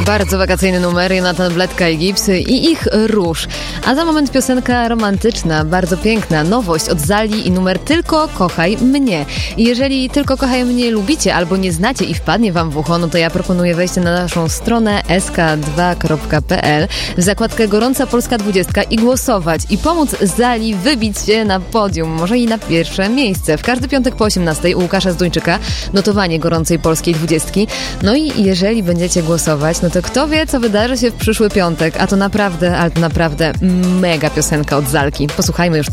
Bardzo wakacyjny numer, Jonathan Bledka i Gibbs i ich Róż. A za moment piosenka romantyczna, bardzo piękna, nowość od Zali i numer Tylko kochaj mnie. I jeżeli Tylko kochaj mnie lubicie albo nie znacie i wpadnie wam w ucho, no to ja proponuję wejście na naszą stronę sk2.pl w zakładkę Gorąca Polska 20 i głosować i pomóc Zali wybić się na podium, może i na pierwsze miejsce. W każdy piątek po 18 u Łukasza Zduńczyka notowanie Gorącej Polskiej 20. No i jeżeli będziecie głosować, no to kto wie, co wydarzy się w przyszły piątek, a to naprawdę, ale to naprawdę mega piosenka od Zalki. Posłuchajmy już